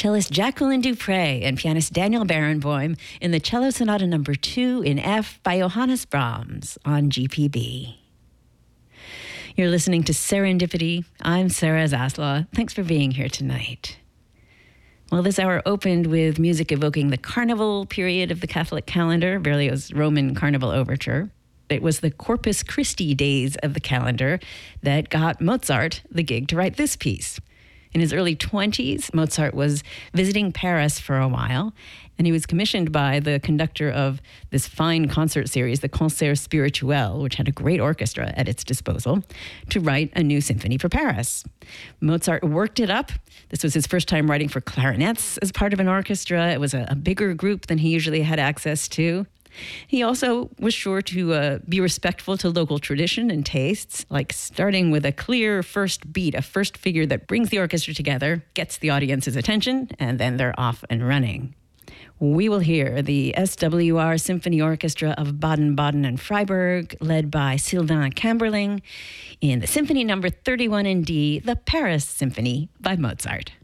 cellist Jacqueline Dupre and pianist Daniel Barenboim in the Cello Sonata No. 2 in F by Johannes Brahms on GPB. You're listening to Serendipity. I'm Sarah Zaslaw. Thanks for being here tonight. Well, this hour opened with music evoking the carnival period of the Catholic calendar, Berlioz's Roman Carnival Overture. It was the Corpus Christi days of the calendar that got Mozart the gig to write this piece. In his early 20s, Mozart was visiting Paris for a while, and he was commissioned by the conductor of this fine concert series, the Concert Spirituel, which had a great orchestra at its disposal, to write a new symphony for Paris. Mozart worked it up. This was his first time writing for clarinets as part of an orchestra. It was a bigger group than he usually had access to. He also was sure to be respectful to local tradition and tastes, like starting with a clear first beat, a first figure that brings the orchestra together, gets the audience's attention, and then they're off and running. We will hear the SWR Symphony Orchestra of Baden-Baden and Freiburg, led by Sylvain Camberling, in the Symphony No. 31 in D, the Paris Symphony by Mozart.